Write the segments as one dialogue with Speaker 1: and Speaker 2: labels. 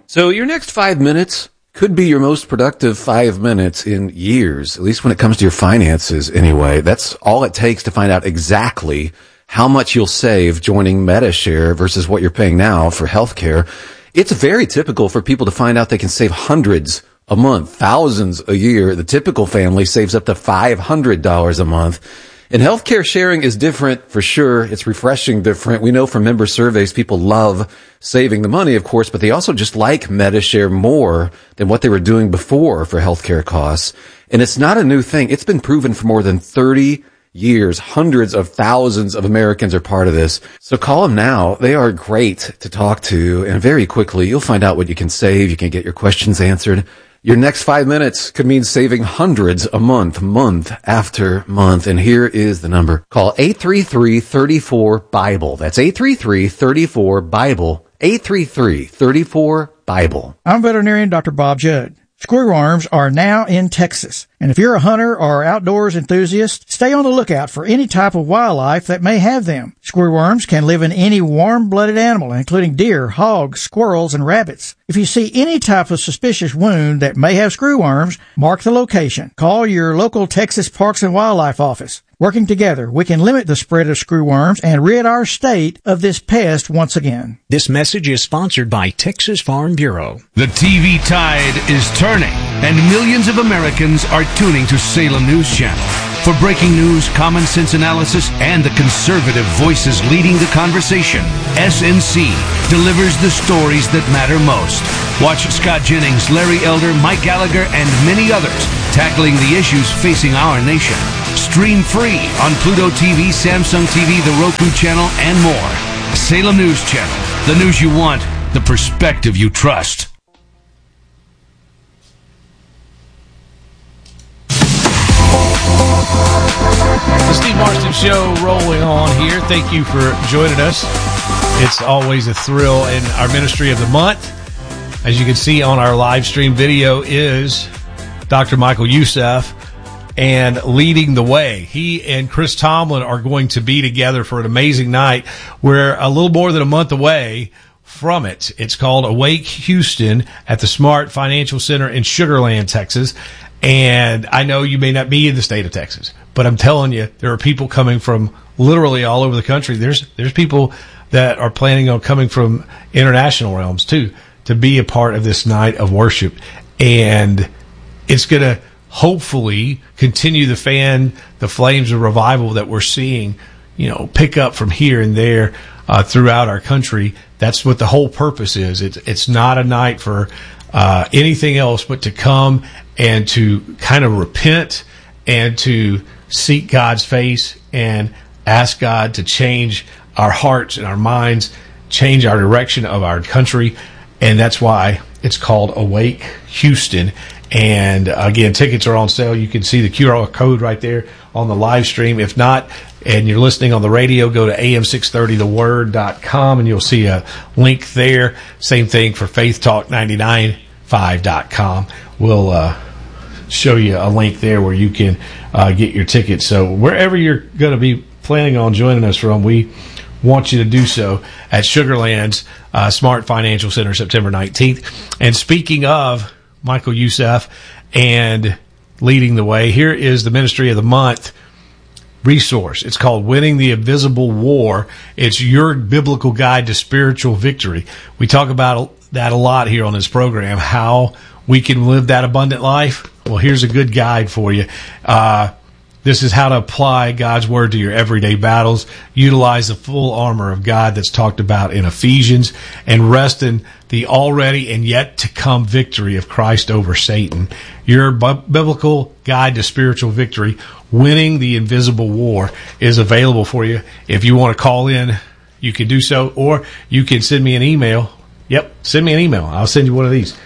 Speaker 1: So your next 5 minutes could be your most productive 5 minutes in years, at least when it comes to your finances anyway. That's all it takes to find out exactly how much you'll save joining Medi-Share versus what you're paying now for healthcare. It's very typical for people to find out they can save hundreds a month, thousands a year. The typical family saves up to $500 a month. And healthcare sharing is different for sure. It's refreshing different. We know from member surveys, people love saving the money, of course, but they also just like Medi-Share more than what they were doing before for healthcare costs. And it's not a new thing. It's been proven for more than 30 years. Hundreds of thousands of Americans are part of this. So call them now. They are great to talk to. And very quickly, you'll find out what you can save. You can get your questions answered. Your next 5 minutes could mean saving hundreds a month, month after month. And here is the number. Call 833-34-BIBLE. That's 833-34-BIBLE. 833-34-BIBLE.
Speaker 2: I'm veterinarian Dr. Bob Judd. Screwworms are now in Texas. And if you're a hunter or outdoors enthusiast, stay on the lookout for any type of wildlife that may have them. Screwworms can live in any warm-blooded animal, including deer, hogs, squirrels, and rabbits. If you see any type of suspicious wound that may have screwworms, mark the location. Call your local Texas Parks and Wildlife office. Working together, we can limit the spread of screwworms and rid our state of this pest once again.
Speaker 3: This message is sponsored by Texas Farm Bureau.
Speaker 4: The TV tide is turning, and millions of Americans are tuning to Salem News Channel. For breaking news, common sense analysis, and the conservative voices leading the conversation, SNC delivers the stories that matter most. Watch Scott Jennings, Larry Elder, Mike Gallagher, and many others tackling the issues facing our nation. Stream free on Pluto TV, Samsung TV, the Roku channel, and more. Salem News Channel. The news you want, the perspective you trust.
Speaker 5: The Steve Marston Show rolling on here. Thank you for joining us. It's always a thrill in our Ministry of the Month. As you can see on our live stream video is Dr. Michael Youssef and Leading the Way. He and Chris Tomlin are going to be together for an amazing night. We're a little more than a month away from it. It's called Awake Houston at the Smart Financial Center in Sugar Land, Texas. And I know you may not be in the state of Texas, but I'm telling you, there are people coming from literally all over the country. There's people that are planning on coming from international realms too, to be a part of this night of worship. And it's going to hopefully continue the flames of revival that we're seeing, pick up from here and there throughout our country. That's what the whole purpose is. It's not a night for anything else but to come and to kind of repent and to seek God's face and ask God to change our hearts and our minds, change our direction of our country. And that's why it's called Awake Houston. And again, tickets are on sale. You can see the QR code right there on the live stream. If not, and you're listening on the radio, go to am630theword.com and you'll see a link there. Same thing for faithtalk995.com. We'll show you a link there where you can get your tickets. So wherever you're going to be planning on joining us from, we want you to do so at Sugar Land's Smart Financial Center, September 19th. And speaking of Michael Youssef and Leading the Way, here is the Ministry of the Month resource. It's called Winning the Invisible War. It's your biblical guide to spiritual victory. We talk about that a lot here on this program, how we can live that abundant life. Well, here's a good guide for you. This is how to apply God's word to your everyday battles. Utilize the full armor of God that's talked about in Ephesians, and rest in the already and yet to come victory of Christ over Satan. Your biblical guide to spiritual victory, Winning the Invisible War, is available for you. If you want to call in, you can do so, or you can send me an email. Yep, send me an email. I'll send you one of these.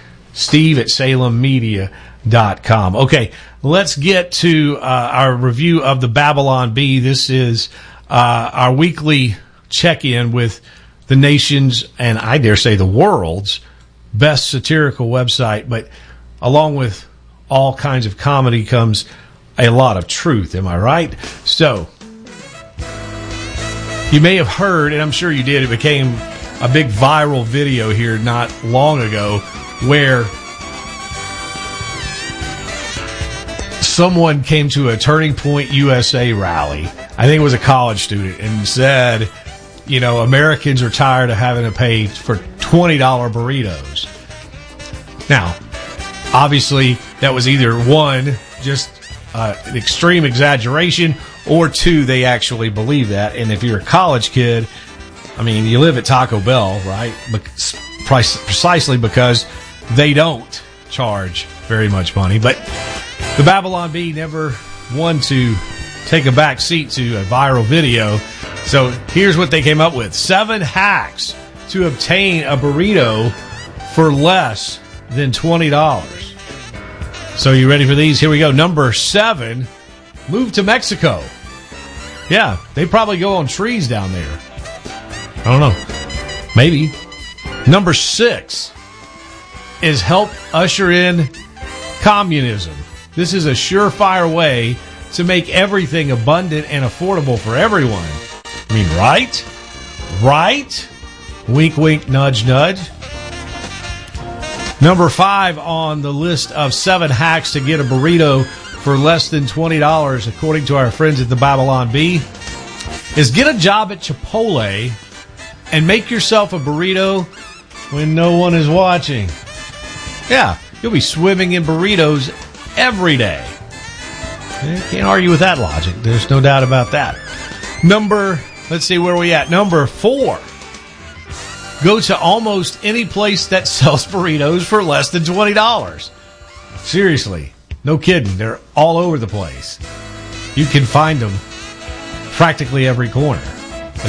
Speaker 5: Steve@SalemMedia.com. Okay, let's get to our review of the Babylon Bee. This is our weekly check-in with the nation's, and I dare say the world's, best satirical website. But along with all kinds of comedy comes a lot of truth. Am I right? So, you may have heard, and I'm sure you did, it became a big viral video here not long ago where someone came to a Turning Point USA rally. I think it was a college student, and said, Americans are tired of having to pay for $20 burritos. Now, obviously, that was either one, just an extreme exaggeration, or two, they actually believe that. And if you're a college kid, you live at Taco Bell, right? Precisely because they don't charge very much money. But the Babylon Bee never wanted to take a back seat to a viral video. So here's what they came up with. 7 hacks to obtain a burrito for less than $20. So you ready for these? Here we go. Number 7, move to Mexico. Yeah, they probably go on trees down there. I don't know. Maybe. Number 6 is help usher in communism. This is a surefire way to make everything abundant and affordable for everyone. Right? Right? Wink, wink, nudge, nudge. Number 5 on the list of 7 hacks to get a burrito for less than $20, according to our friends at the Babylon Bee, is get a job at Chipotle and make yourself a burrito when no one is watching. Yeah, you'll be swimming in burritos every day. Can't argue with that logic. There's no doubt about that. Let's see where we at. Number 4. Go to almost any place that sells burritos for less than $20. Seriously. No kidding. They're all over the place. You can find them practically every corner.